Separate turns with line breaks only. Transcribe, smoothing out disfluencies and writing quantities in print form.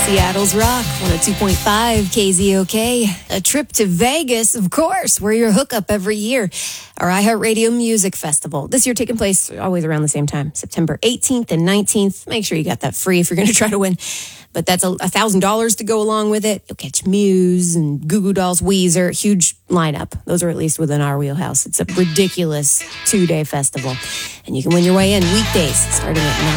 Seattle's Rock, 102.5 KZOK. A trip to Vegas, of course, we're your hookup every year. Our iHeartRadio Music Festival. This year taking place always around the same time, September 18th and 19th. Make sure you got that free if you're going to try to win. But that's $1,000 to go along with it. You'll catch Muse and Goo Goo Dolls, Weezer, huge lineup. Those are at least within our wheelhouse. It's a ridiculous 2-day festival. And you can win your way in weekdays starting at 9.